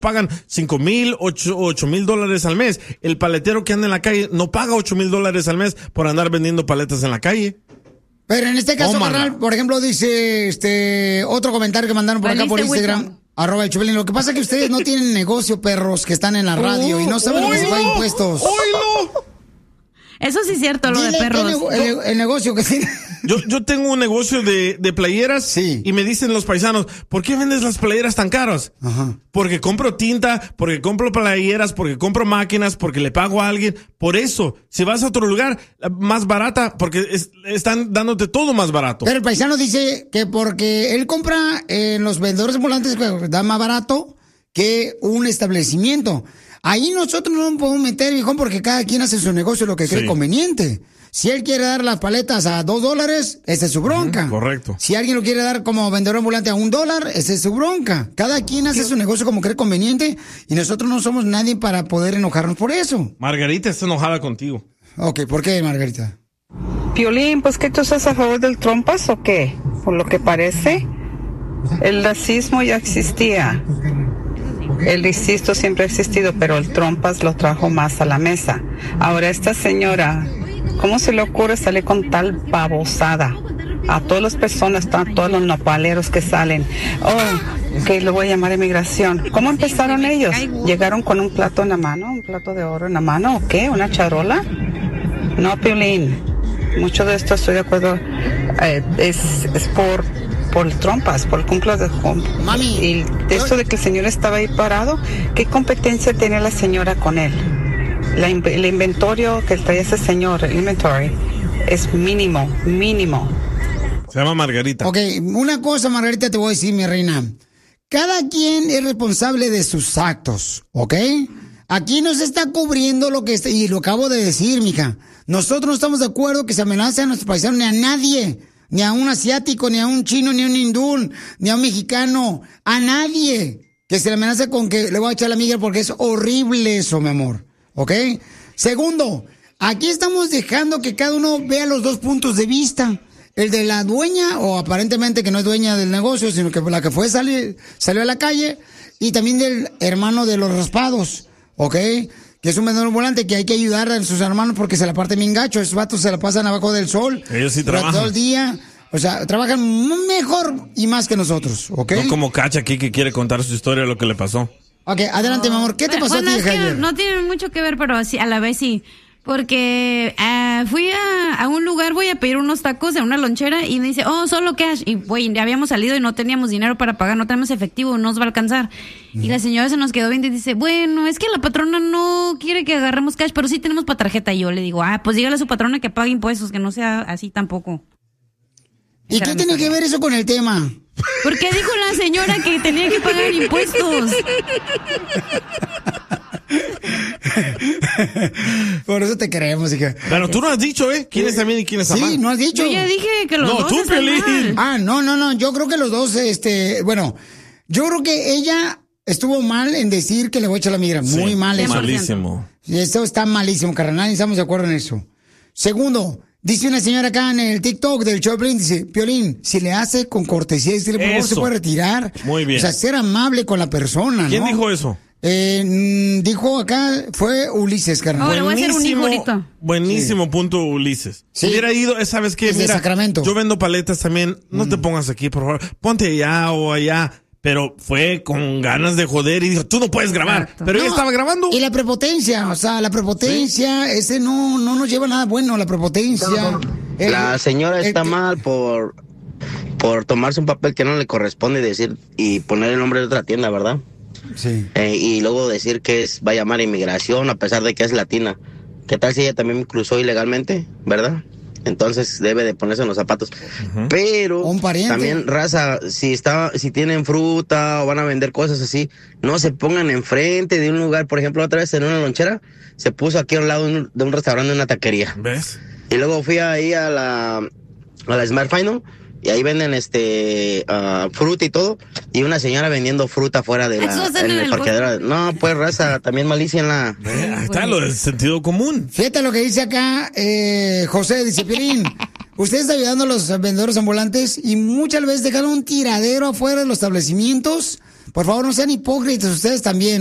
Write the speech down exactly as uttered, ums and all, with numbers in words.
pagan cinco mil, ocho mil dólares al mes. El paletero que anda en la calle no paga ocho mil dólares al mes por andar vendiendo paletas en la calle. Pero en este caso, carnal, por ejemplo, dice este otro comentario que mandaron por acá por Instagram, Wilson. Arroba el Chupelín. Lo que pasa es que ustedes no tienen negocio, perros, que están en la radio uh, y no saben lo que se paga impuestos. ¡Oilo! Eso sí es cierto, lo Dile de perros. El, el, el negocio que tiene. Yo, yo tengo un negocio de, de playeras sí. y me dicen los paisanos, ¿por qué vendes las playeras tan caras? Ajá. Porque compro tinta, porque compro playeras, porque compro máquinas, porque le pago a alguien. Por eso, si vas a otro lugar, más barata, porque es, están dándote todo más barato. Pero el paisano dice que porque él compra en los vendedores ambulantes, da más barato que un establecimiento. Ahí nosotros no nos podemos meter, viejón, porque cada quien hace su negocio lo que cree sí. conveniente. Si él quiere dar las paletas a dos dólares, esa es su bronca. Uh-huh, correcto. Si alguien lo quiere dar como vendedor ambulante a un dólar, esa es su bronca. Cada quien hace su negocio como cree conveniente y nosotros no somos nadie para poder enojarnos por eso. Margarita está enojada contigo. Ok, ¿por qué, Margarita? Piolín, pues que tú estás a favor del trompas o qué? Por lo que parece, el racismo ya existía. El insisto siempre ha existido, pero el trompas lo trajo más a la mesa. Ahora esta señora, ¿cómo se le ocurre salir con tal babosada? A todas las personas, a todos los nopaleros que salen. Oh, que lo voy a llamar inmigración. ¿Cómo empezaron ellos? ¿Llegaron con un plato en la mano? ¿Un plato de oro en la mano? ¿O qué? ¿Una charola? No, Piolín. Mucho de esto estoy de acuerdo. Eh, es, es por... por trompas, por el cumpleaños de home. Mami, y esto de que el señor estaba ahí parado, ¿qué competencia tenía la señora con él? La, el inventario que traía ese señor, el inventory, es mínimo, mínimo. Se llama Margarita. Ok, una cosa, Margarita, te voy a decir, mi reina. Cada quien es responsable de sus actos, ¿ok? Aquí no se está cubriendo lo que está, y lo acabo de decir, mija. Nosotros no estamos de acuerdo que se amenace a nuestros paisanos ni a nadie. Ni a un asiático, ni a un chino, ni a un hindú, ni a un mexicano. A nadie que se le amenace con que le voy a echar la migra porque es horrible eso, mi amor. ¿Ok? Segundo, aquí estamos dejando que cada uno vea los dos puntos de vista. El de la dueña, o aparentemente que no es dueña del negocio, sino que la que fue salir, salió a la calle. Y también del hermano de los raspados. ¿Ok? Que es un vendedor ambulante que hay que ayudar a sus hermanos porque se la parten bien gacho. Esos vatos se la pasan abajo del sol. Ellos sí trabajan. Todo el día. O sea, trabajan mejor y más que nosotros, ¿ok? No como Cacha aquí que quiere contar su historia, lo que le pasó. Ok, adelante, mi amor. ¿Qué te pasó bueno, a ti, es que Javier? No tiene mucho que ver, pero sí, a la vez sí. Porque uh, fui a, a un lugar, voy a pedir unos tacos de una lonchera y me dice, oh, solo cash. Y güey, ya habíamos salido y no teníamos dinero para pagar, no tenemos efectivo, no nos va a alcanzar. Mm. Y la señora se nos quedó viendo y dice, bueno, es que la patrona no quiere que agarremos cash, pero sí tenemos para tarjeta. Y yo le digo, ah, pues dígale a su patrona que pague impuestos, que no sea así tampoco. ¿Y qué tiene que ver eso con el tema? Porque dijo la señora que tenía que pagar impuestos. Por eso te creemos, hija. Pero tú no has dicho, ¿eh? ¿Quién está bien y quién está mal? Sí, no has dicho. Yo ya dije que los no, dos tú, están mal. Ah, no, no, no. Yo creo que los dos, este... Bueno, yo creo que ella estuvo mal en decir que le voy a echar la migra. Muy sí, mal eso. Malísimo. Eso está malísimo, carnal. Y estamos de acuerdo en eso. Segundo... Dice una señora acá en el TikTok del Choplin, dice, Piolín, si le hace con cortesía, decirle, por favor, se puede retirar. Muy bien. O sea, ser amable con la persona, ¿no? ¿Quién dijo eso? Eh, dijo acá, fue Ulises, carnal. Oh, le voy a hacer un hijo ahorita. Buenísimo sí. punto, Ulises. Sí. Hubiera ido, ¿sabes qué? Es de Mira, Sacramento. Yo vendo paletas también, no mm. te pongas aquí, por favor. Ponte allá o allá. Pero fue con ganas de joder y dijo, tú no puedes grabar. Exacto. Pero no, ella estaba grabando. Y la prepotencia, o sea, la prepotencia, ¿sí? Ese no, no nos lleva nada bueno, la prepotencia. El, la señora el, está el, mal por, por tomarse un papel que no le corresponde decir y poner el nombre de otra tienda, ¿verdad? Sí. Eh, y luego decir que es, va a llamar a inmigración a pesar de que es latina. ¿Qué tal si ella también cruzó ilegalmente, verdad? Entonces debe de ponerse en los zapatos. Uh-huh. Pero también, raza, si está, si tienen fruta o van a vender cosas así, no se pongan enfrente de un lugar. Por ejemplo, otra vez en una lonchera se puso aquí al lado de un, de un restaurante, de una taquería. ¿Ves? Y luego fui ahí a la, a la Smart Final y ahí venden este uh, fruta y todo, y una señora vendiendo fruta fuera de la en el parqueadero. No, pues raza, también malicia en la... Eh, ahí está lo del sentido común. Fíjate lo que dice acá eh, José, dice, Piolín, usted está ayudando a los vendedores ambulantes y muchas veces dejaron un tiradero afuera de los establecimientos Por favor, no sean hipócritas ustedes también.